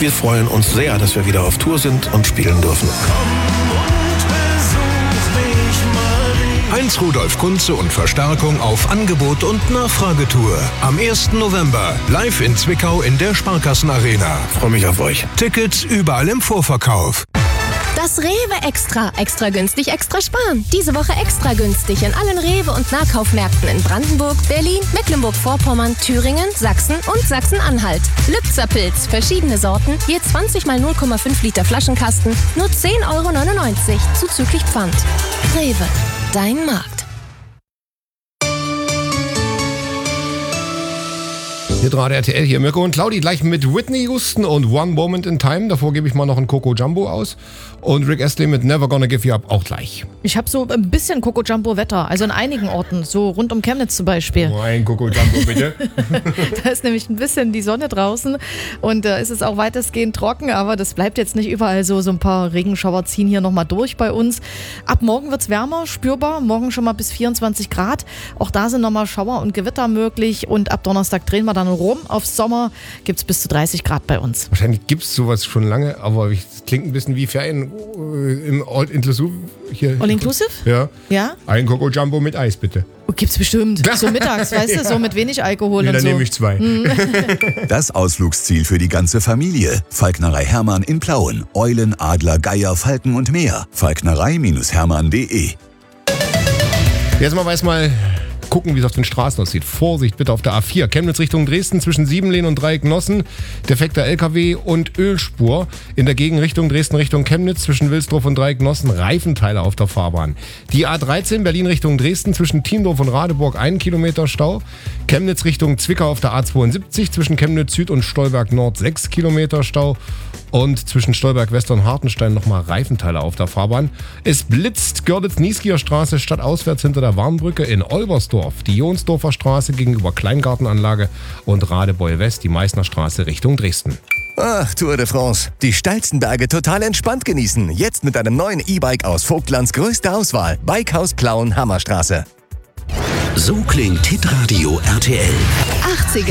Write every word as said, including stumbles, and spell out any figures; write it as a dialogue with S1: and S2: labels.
S1: Wir freuen uns sehr, dass wir wieder auf Tour sind und spielen dürfen.
S2: Heinz Rudolf Kunze und Verstärkung auf Angebot und Nachfragetour. Am ersten November live in Zwickau in der Sparkassenarena.
S1: Freue mich auf euch.
S2: Tickets überall im Vorverkauf.
S3: Das Rewe Extra. Extra günstig, extra sparen. Diese Woche extra günstig in allen Rewe- und Nahkaufmärkten in Brandenburg, Berlin, Mecklenburg-Vorpommern, Thüringen, Sachsen und Sachsen-Anhalt. Lübzer Pilz, verschiedene Sorten, je zwanzig mal null Komma fünf Liter Flaschenkasten, nur zehn Euro neunundneunzig, zuzüglich Pfand. Rewe, dein Markt.
S4: Hier gerade R T L, hier Mirko und Claudi, gleich mit Whitney Houston und One Moment in Time. Davor gebe ich mal noch einen Coco Jumbo aus. Und Rick Astley mit Never Gonna Give You Up auch gleich.
S5: Ich habe so ein bisschen Coco Jumbo Wetter, also in einigen Orten, so rund um Chemnitz zum Beispiel.
S4: Oh, ein Coco Jumbo bitte.
S5: Da ist nämlich ein bisschen die Sonne draußen und da äh, ist es auch weitestgehend trocken, aber das bleibt jetzt nicht überall so. So ein paar Regenschauer ziehen hier nochmal durch bei uns. Ab morgen wird es wärmer, spürbar, morgen schon mal bis vierundzwanzig Grad. Auch da sind nochmal Schauer und Gewitter möglich und ab Donnerstag drehen wir dann rum auf Sommer, gibt es bis zu dreißig Grad bei uns.
S4: Wahrscheinlich gibt es sowas schon lange, aber es klingt ein bisschen wie Ferien äh, im All Inclusive. Hier.
S5: All Inclusive?
S4: Ja.
S5: Ja?
S4: Ein Coco Jumbo mit Eis, bitte.
S5: Oh, gibt's bestimmt. So mittags, weißt du, so mit wenig Alkohol
S4: Nee,
S5: und
S4: dann
S5: so.
S4: nehme ich zwei.
S6: Das Ausflugsziel für die ganze Familie. Falknerei Hermann in Plauen. Eulen, Adler, Geier, Falken und mehr. falknerei Hermann punkt de.
S4: Jetzt mal weiß mal gucken, wie es auf den Straßen aussieht. Vorsicht bitte auf der A vier. Chemnitz Richtung Dresden zwischen Siebenlehn und Dreiecknossen. Defekter L K W und Ölspur. In der Gegenrichtung Dresden Richtung Chemnitz zwischen Wilsdorf und Dreiecknossen. Reifenteile auf der Fahrbahn. Die A dreizehn Berlin Richtung Dresden zwischen Tiendorf und Radeburg einen Kilometer Stau. Chemnitz Richtung Zwickau auf der A zweiundsiebzig zwischen Chemnitz Süd und Stolberg Nord sechs Kilometer Stau. Und zwischen Stolberg West und Hartenstein nochmal Reifenteile auf der Fahrbahn. Es blitzt Görlitz-Nieskier Straße stadtauswärts hinter der Warnbrücke in Olbersdorf. Die Jonsdorfer Straße gegenüber Kleingartenanlage und Radebeul West, die Meißner Straße Richtung Dresden.
S7: Ach, Tour de France. Die steilsten Berge total entspannt genießen. Jetzt mit einem neuen E-Bike aus Vogtlands größter Auswahl. Bikehaus Plauen, Hammerstraße.
S8: So klingt Hitradio R T L.
S3: achtziger